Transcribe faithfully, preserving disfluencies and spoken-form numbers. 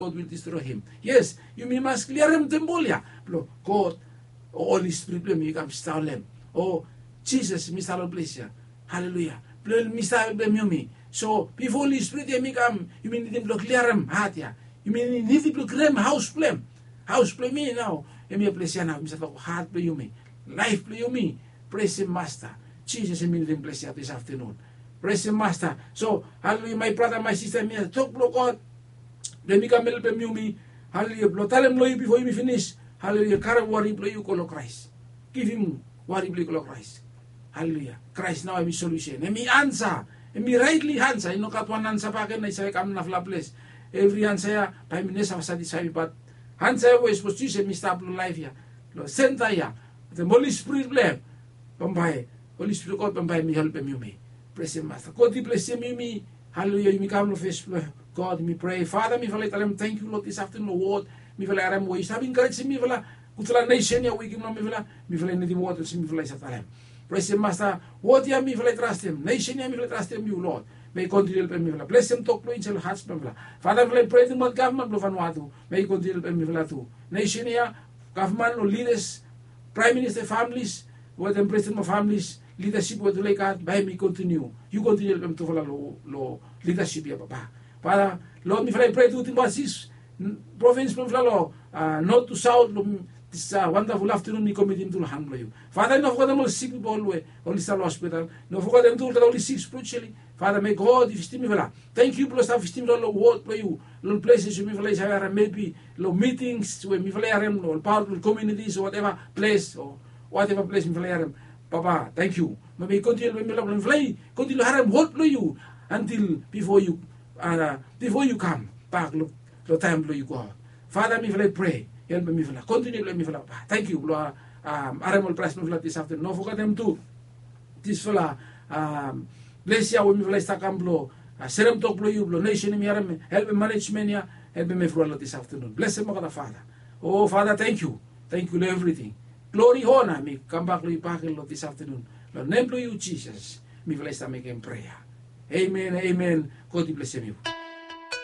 God will destroy him. Yes, you must clear him temple ya. God, Holy Spirit, me come install him. Oh, Jesus, Mister place ya. Hallelujah. Mister me. So, before Holy Spirit, you come, you mean him to clear him heart ya. You mean you need to clear him house play. House play me now. Emi place ya now, Mister heart play you me. Life play you me. Praise him, Master. Jesus, you mean him place ya this afternoon. Praise him, Master. So, hallelujah, my brother, my sister, me talk to God. Let me come help me. Hallelujah. Blow tell him loy before you finish. Hallelujah. Carry worry play you call Christ. Give him worry play call Christ. Hallelujah. Christ now is solution. And me answer. And me rightly answer. You know kat one answer pa ken na say come na fla place. Every answer by me nesa satisfy but answer was supposed to say me stop life ya. Lo center ya. The Holy Spirit play. Pambay. Holy Spirit God pambay me help me me. Praise him, Master. God bless me me. Hallelujah. You come no face God, me pray. Father, me fala italem thank you Lord this afternoon Lord. Me fala aram wo sabi encourage me fala kutla nation ya wiki no me fala me fala nidi water me fala sa talem. Praise him, Master. What ya me fala trust him. Nation ya me fala trust him you Lord. May continue help me fala. Bless him talk to each hearts me fala. Father, fala pray to my government lo Vanuatu. May continue help me fala too. Nation ya government no leaders, prime minister families, what them president of families, leadership what like that by me continue. You continue help them to fala lo lo leadership ya papa. Para Lord, me pray to Timbasis province me flalo north to south this uh, wonderful afternoon me commit him to handle you. Father, no forget them all sick people way only sal hospital. No forget them to only sick spiritually. Father, may God if me fala. Thank you plus have steam lo word for you. Lo places you me fala is maybe lo meetings where me fala lo powerful communities or whatever place or whatever place me fala Papa, thank you. May continue me lo fly continue haram word for you until before you Uh, before you come back, look, the time you go. Father, me feel pray. Help me feel. Continue me feel. Thank you, Lord. Um, Aramol press me feel this afternoon. No forget them too. This fella, um, bless ya when me feel start come blow. Serem talk blow you blow. Nation me aram help me management ya. Help me feel this afternoon. Bless him, God, Father. Oh, Father, thank you. Thank you for everything. Glory, honor me. Come back, Lord, back this afternoon. Lord, name you, Jesus. Me feel start making prayer. Amen, amen. God bless you.